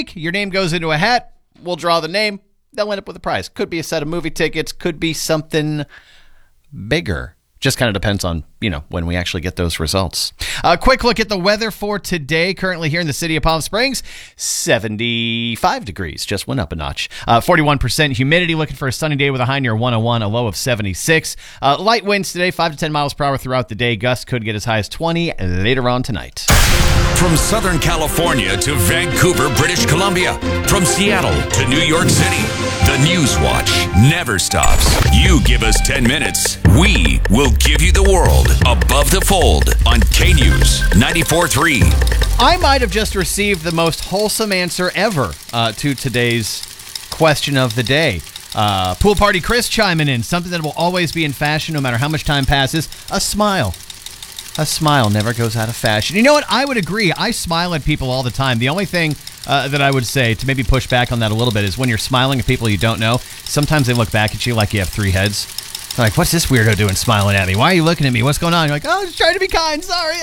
week, your name goes into a hat. We'll draw the name. They'll end up with a prize. Could be a set of movie tickets. Could be something bigger. Just kind of depends on, when we actually get those results. A quick look at the weather for today. Currently here in the city of Palm Springs, 75 degrees. Just went up a notch. 41% humidity. Looking for a sunny day with a high near 101, a low of 76. Light winds today, 5 to 10 miles per hour throughout the day. Gusts could get as high as 20 later on tonight. From Southern California to Vancouver, British Columbia. From Seattle to New York City. The News Watch never stops. You give us 10 minutes. We will give you the world above the fold on K-News 94.3. I might have just received the most wholesome answer ever to today's question of the day. Pool Party Chris chiming in. Something that will always be in fashion no matter how much time passes. A smile. A smile never goes out of fashion. You know what? I would agree. I smile at people all the time. The only thing that I would say to maybe push back on that a little bit is when you're smiling at people you don't know, sometimes they look back at you like you have three heads. They're like, what's this weirdo doing smiling at me? Why are you looking at me? What's going on? You're like, oh, just trying to be kind. Sorry.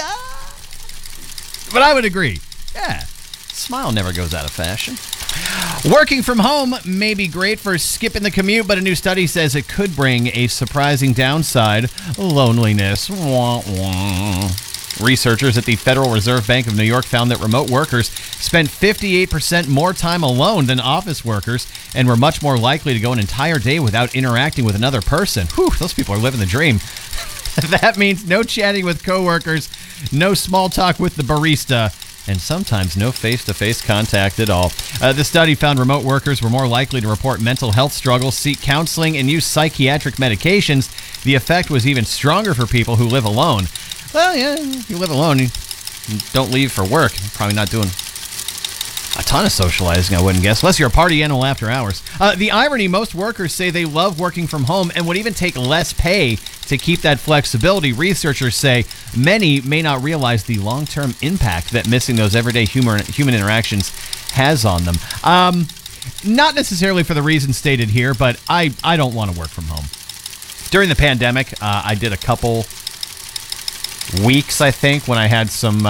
But I would agree. Yeah. Smile never goes out of fashion. Working from home may be great for skipping the commute, but a new study says it could bring a surprising downside: loneliness. Wah, wah. Researchers at the Federal Reserve Bank of New York found that remote workers spent 58% more time alone than office workers and were much more likely to go an entire day without interacting with another person. Whew, those people are living the dream. That means no chatting with coworkers, no small talk with the barista, and sometimes no face-to-face contact at all. The study found remote workers were more likely to report mental health struggles, seek counseling, and use psychiatric medications. The effect was even stronger for people who live alone. Well, yeah, you live alone, you don't leave for work. You're probably not doing a ton of socializing, I wouldn't guess, unless you're a party animal after hours. The irony, most workers say they love working from home and would even take less pay to keep that flexibility. Researchers say many may not realize the long-term impact that missing those everyday human interactions has on them. Not necessarily for the reasons stated here, but I don't want to work from home. During the pandemic, I did a couple weeks, I think, when I had some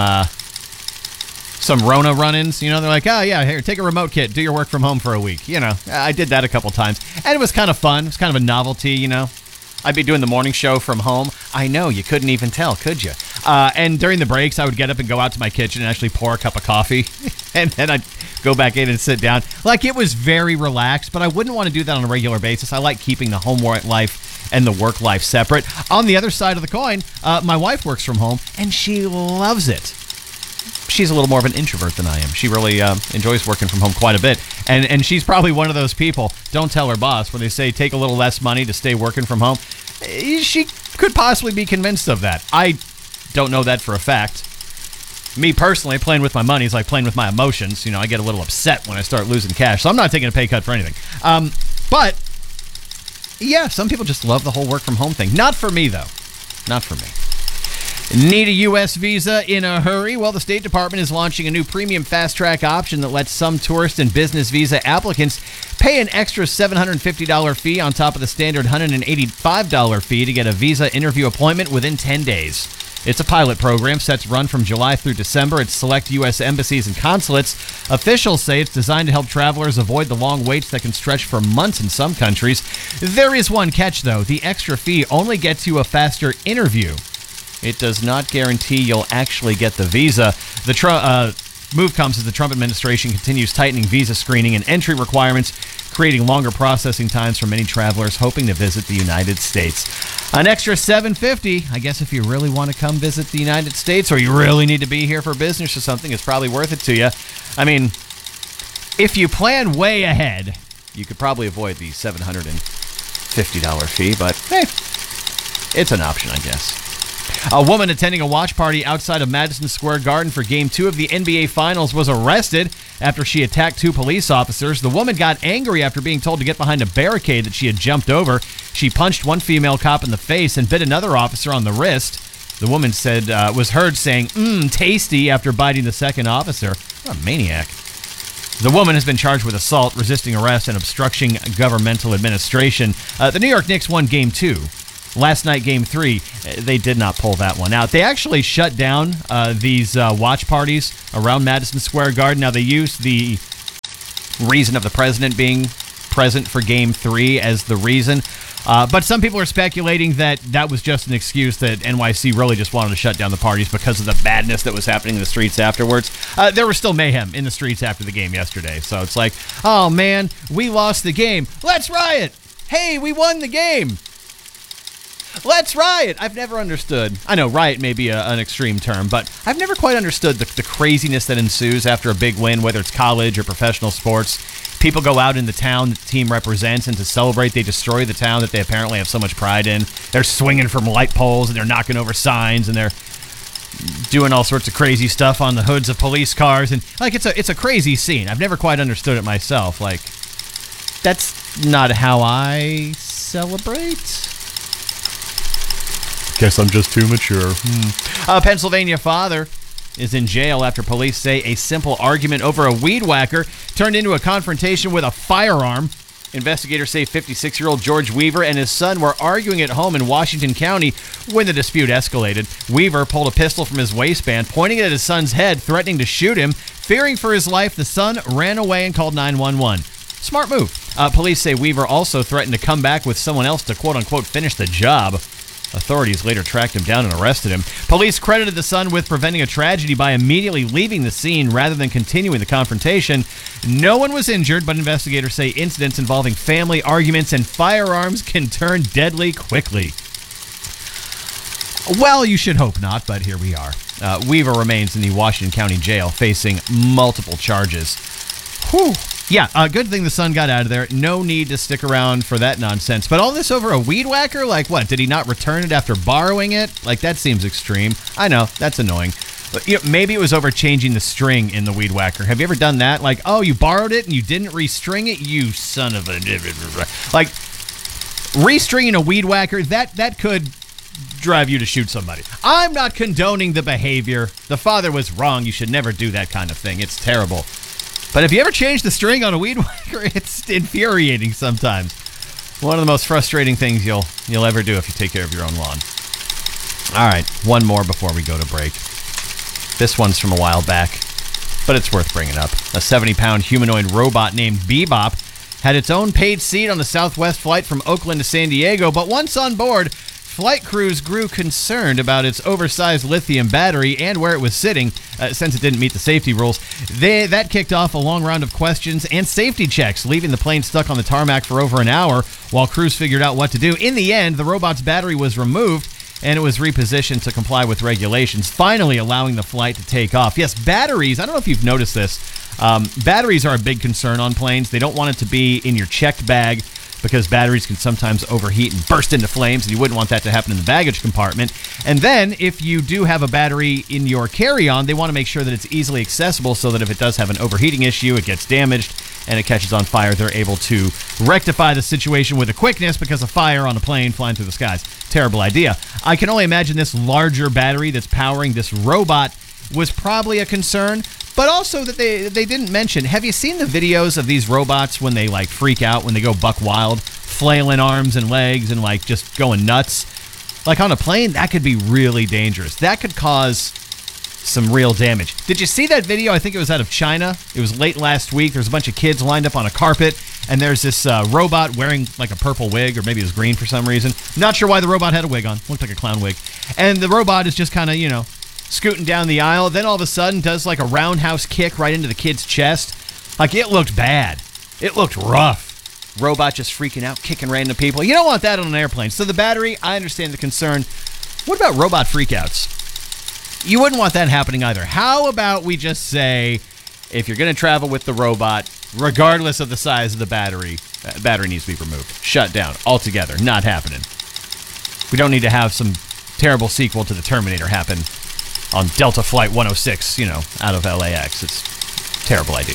Rona run-ins. They're like, oh, yeah, here, take a remote kit, do your work from home for a week. I did that a couple times, and it was kind of fun. It was kind of a novelty, I'd be doing the morning show from home. I know, you couldn't even tell, could you? And during the breaks, I would get up and go out to my kitchen and actually pour a cup of coffee, and then I'd go back in and sit down. Like, it was very relaxed, but I wouldn't want to do that on a regular basis. I like keeping the home life and the work life separate. On the other side of the coin, my wife works from home, and she loves it. She's a little more of an introvert than I am. She really enjoys working from home quite a bit. And she's probably one of those people, don't tell her boss, when they say take a little less money to stay working from home. She could possibly be convinced of that. I don't know that for a fact. Me personally, playing with my money is like playing with my emotions. I get a little upset when I start losing cash. So I'm not taking a pay cut for anything. But yeah, some people just love the whole work from home thing. Not for me, though. Not for me. Need a U.S. visa in a hurry? Well, the State Department is launching a new premium fast-track option that lets some tourist and business visa applicants pay an extra $750 fee on top of the standard $185 fee to get a visa interview appointment within 10 days. It's a pilot program set to run from July through December at select U.S. embassies and consulates. Officials say it's designed to help travelers avoid the long waits that can stretch for months in some countries. There is one catch, though. The extra fee only gets you a faster interview. It does not guarantee you'll actually get the visa. The move comes as the Trump administration continues tightening visa screening and entry requirements, creating longer processing times for many travelers hoping to visit the United States. An extra $750, I guess if you really want to come visit the United States or you really need to be here for business or something, it's probably worth it to you. I mean, if you plan way ahead, you could probably avoid the $750 fee, but hey, it's an option, I guess. A woman attending a watch party outside of Madison Square Garden for Game 2 of the NBA Finals was arrested after she attacked two police officers. The woman got angry after being told to get behind a barricade that she had jumped over. She punched one female cop in the face and bit another officer on the wrist. The woman said was heard saying, tasty, after biting the second officer. What a maniac. The woman has been charged with assault, resisting arrest, and obstructing governmental administration. The New York Knicks won Game 2. Last night, Game 3, they did not pull that one out. They actually shut down these watch parties around Madison Square Garden. Now, they used the reason of the president being present for Game 3 as the reason. But some people are speculating that was just an excuse that NYC really just wanted to shut down the parties because of the badness that was happening in the streets afterwards. There was still mayhem in the streets after the game yesterday. So it's like, oh man, we lost the game. Let's riot. Hey, we won the game. Let's riot. I've never understood. I know riot may be an extreme term, but I've never quite understood the craziness that ensues after a big win, whether it's college or professional sports. People go out in the town that the team represents, and to celebrate, they destroy the town that they apparently have so much pride in. They're swinging from light poles, and they're knocking over signs, and they're doing all sorts of crazy stuff on the hoods of police cars. And like, it's a crazy scene. I've never quite understood it myself. Like, that's not how I celebrate. Guess I'm just too mature. A Pennsylvania father is in jail after police say a simple argument over a weed whacker turned into a confrontation with a firearm. Investigators say 56-year-old George Weaver and his son were arguing at home in Washington County when the dispute escalated. Weaver pulled a pistol from his waistband, pointing it at his son's head, threatening to shoot him. Fearing for his life, the son ran away and called 911. Smart move. Police say Weaver also threatened to come back with someone else to quote-unquote finish the job. Authorities later tracked him down and arrested him. Police credited the son with preventing a tragedy by immediately leaving the scene rather than continuing the confrontation. No one was injured, but investigators say incidents involving family arguments and firearms can turn deadly quickly. Well, you should hope not, but here we are. Weaver remains in the Washington County Jail, facing multiple charges. Whew. Yeah, good thing the son got out of there. No need to stick around for that nonsense. But all this over a weed whacker? Like what? Did he not return it after borrowing it? Like, that seems extreme. I know, that's annoying. But, maybe it was over changing the string in the weed whacker. Have you ever done that? Like, oh, you borrowed it and you didn't restring it? You son of a... Like, restringing a weed whacker, that could drive you to shoot somebody. I'm not condoning the behavior. The father was wrong. You should never do that kind of thing. It's terrible. But if you ever change the string on a weed whacker, it's infuriating sometimes. One of the most frustrating things you'll ever do if you take care of your own lawn. All right, one more before we go to break. This one's from a while back, but it's worth bringing up. A 70-pound humanoid robot named Bebop had its own paid seat on the Southwest flight from Oakland to San Diego, but once on board, flight crews grew concerned about its oversized lithium battery and where it was sitting, since it didn't meet the safety rules. That kicked off a long round of questions and safety checks, leaving the plane stuck on the tarmac for over an hour while crews figured out what to do. In the end, the robot's battery was removed, and it was repositioned to comply with regulations, finally allowing the flight to take off. Yes, batteries, I don't know if you've noticed this, batteries are a big concern on planes. They don't want it to be in your checked bag, because batteries can sometimes overheat and burst into flames, and you wouldn't want that to happen in the baggage compartment. And then, if you do have a battery in your carry-on, they want to make sure that it's easily accessible so that if it does have an overheating issue, it gets damaged, and it catches on fire, they're able to rectify the situation with a quickness because of fire on a plane flying through the skies. Terrible idea. I can only imagine this larger battery that's powering this robot was probably a concern, but also that they didn't mention. Have you seen the videos of these robots when they like freak out, when they go buck wild, flailing arms and legs and like just going nuts? Like on a plane, that could be really dangerous. That could cause some real damage. Did you see that video? I think it was out of China. It was late last week. There's a bunch of kids lined up on a carpet, and there's this robot wearing like a purple wig, or maybe it was green for some reason. Not sure why the robot had a wig on. Looked like a clown wig. And the robot is just kind of, scooting down the aisle, then all of a sudden does like a roundhouse kick right into the kid's chest. Like, it looked bad. It looked rough. Robot just freaking out, kicking right into people. You don't want that on an airplane. So the battery, I understand the concern. What about robot freakouts? You wouldn't want that happening either. How about we just say, if you're going to travel with the robot, regardless of the size of the battery needs to be removed. Shut down altogether. Not happening. We don't need to have some terrible sequel to the Terminator happen on Delta Flight 106, out of LAX. It's a terrible idea.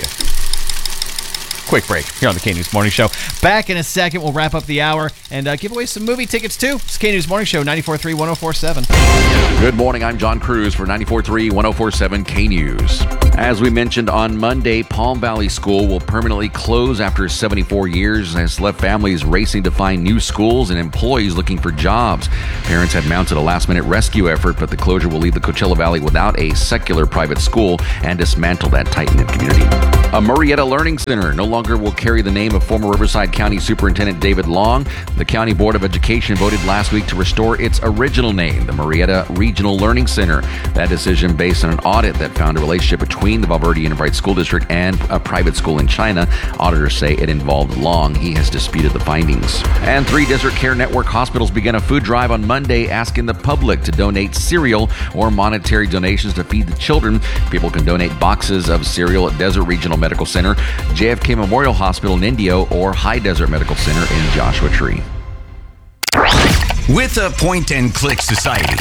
Quick break here on the K-News Morning Show. Back in a second, we'll wrap up the hour and give away some movie tickets, too. It's K-News Morning Show, 94.3, 104.7. Good morning. I'm John Cruz for 94.3, 104.7 K-News. As we mentioned on Monday, Palm Valley School will permanently close after 74 years, has left families racing to find new schools and employees looking for jobs. Parents had mounted a last-minute rescue effort, but the closure will leave the Coachella Valley without a secular private school and dismantle that tight-knit community. A Marietta Learning Center no longer will carry the name of former Riverside County Superintendent David Long. The County Board of Education voted last week to restore its original name, the Marietta Regional Learning Center. That decision based on an audit that found a relationship between the Valverde Unified School District and a private school in China. Auditors say it involved Long. He has disputed the findings. And 3 Desert Care Network hospitals began a food drive on Monday asking the public to donate cereal or monetary donations to feed the children. People can donate boxes of cereal at Desert Regional Medical Center, JFK Memorial Hospital in Indio, or High Desert Medical Center in Joshua Tree. With a point-and-click society,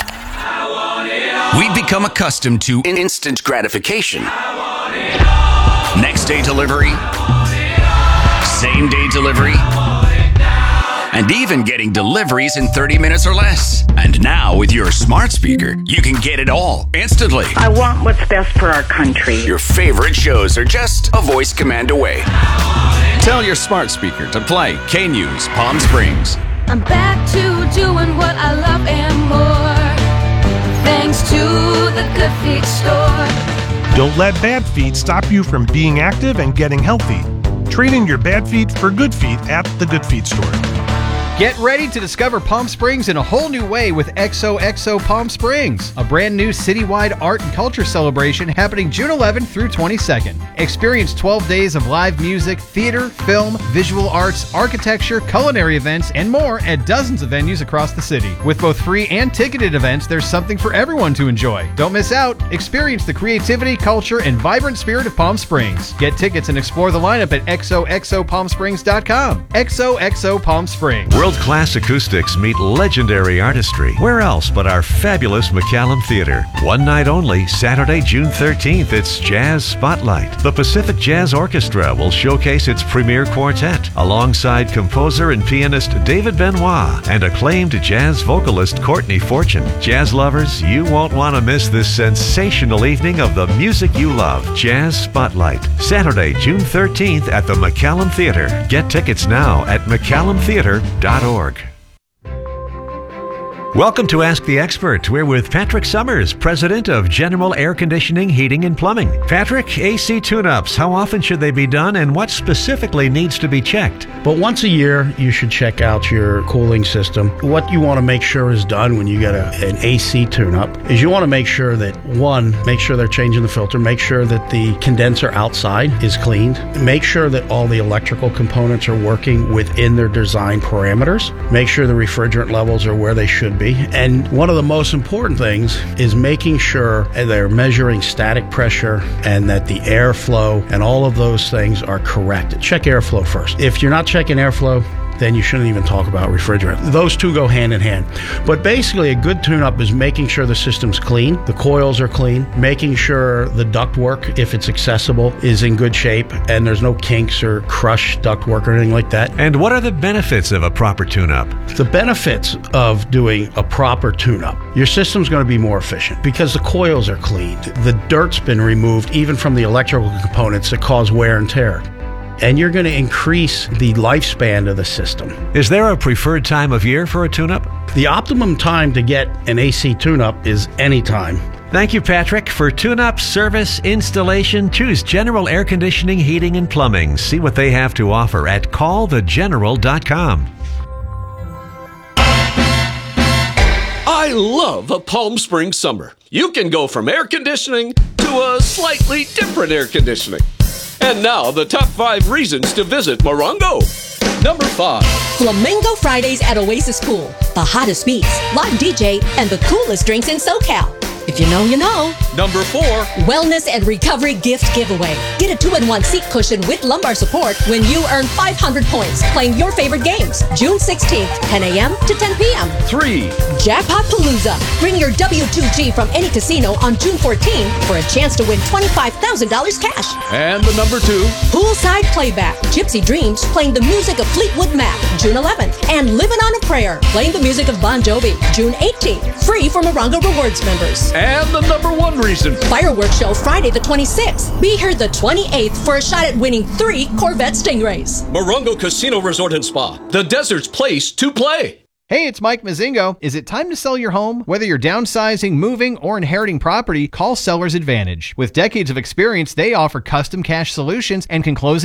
we've become accustomed to instant gratification. Next-day delivery, same-day delivery, and even getting deliveries in 30 minutes or less. And now, with your smart speaker, you can get it all instantly. I want what's best for our country. Your favorite shows are just a voice command away. Tell your smart speaker to play K-News Palm Springs. I'm back to doing what I love and more, thanks to the Good Feet store. Don't let bad feet stop you from being active and getting healthy. Trade in your bad feet for good feet at the Good Feet store. Get ready to discover Palm Springs in a whole new way with XOXO Palm Springs, a brand new citywide art and culture celebration happening June 11th through 22nd. Experience 12 days of live music, theater, film, visual arts, architecture, culinary events, and more at dozens of venues across the city. With both free and ticketed events, there's something for everyone to enjoy. Don't miss out. Experience the creativity, culture, and vibrant spirit of Palm Springs. Get tickets and explore the lineup at xoxopalmsprings.com. XOXO Palm Springs. World-class acoustics meet legendary artistry. Where else but our fabulous McCallum Theater? One night only, Saturday, June 13th, it's Jazz Spotlight. The Pacific Jazz Orchestra will showcase its premier quartet alongside composer and pianist David Benoit and acclaimed jazz vocalist Courtney Fortune. Jazz lovers, you won't want to miss this sensational evening of the music you love. Jazz Spotlight, Saturday, June 13th at the McCallum Theater. Get tickets now at McCallumTheater.org. Welcome to Ask the Expert. We're with Patrick Summers, President of General Air Conditioning, Heating, and Plumbing. Patrick, AC tune-ups, how often should they be done and what specifically needs to be checked? But once a year, you should check out your cooling system. What you want to make sure is done when you get an AC tune-up is you want to make sure that, one, make sure they're changing the filter, make sure that the condenser outside is cleaned, make sure that all the electrical components are working within their design parameters, make sure the refrigerant levels are where they should be. And one of the most important things is making sure they're measuring static pressure and that the airflow and all of those things are correct. Check airflow first. If you're not checking airflow, then you shouldn't even talk about refrigerant. Those two go hand in hand. But basically, a good tune-up is making sure the system's clean, the coils are clean, making sure the ductwork, if it's accessible, is in good shape, and there's no kinks or crushed ductwork or anything like that. And what are the benefits of a proper tune-up? The benefits of doing a proper tune-up, your system's going to be more efficient because the coils are cleaned. The dirt's been removed, even from the electrical components that cause wear and tear. And you're going to increase the lifespan of the system. Is there a preferred time of year for a tune-up? The optimum time to get an AC tune-up is any time. Thank you, Patrick. For tune-up, service, installation, choose General Air Conditioning, Heating, and Plumbing. See what they have to offer at callthegeneral.com. I love a Palm Springs summer. You can go from air conditioning to a slightly different air conditioning. And now, the top 5 reasons to visit Morongo. Number 5. Flamingo Fridays at Oasis Pool. The hottest beats, live DJ, and the coolest drinks in SoCal. If you know, you know. Number 4. Wellness and Recovery Gift Giveaway. Get a 2-in-1 seat cushion with lumbar support when you earn 500 points playing your favorite games. June 16th, 10 a.m. to 10 p.m. 3. Jackpot Palooza. Bring your W2G from any casino on June 14th for a chance to win $25,000 cash. And the number 2. Poolside Playback. Gypsy Dreams playing the music of Fleetwood Mac, June 11th. And Living on a Prayer playing the music of Bon Jovi, June 18th. Free for Morongo Rewards members. And the number 1 reason. Fireworks show Friday the 26th. Be here the 28th for a shot at winning 3 Corvette Stingrays. Morongo Casino Resort and Spa. The desert's place to play. Hey, it's Mike Mazingo. Is it time to sell your home? Whether you're downsizing, moving, or inheriting property, call Seller's Advantage. With decades of experience, they offer custom cash solutions and can close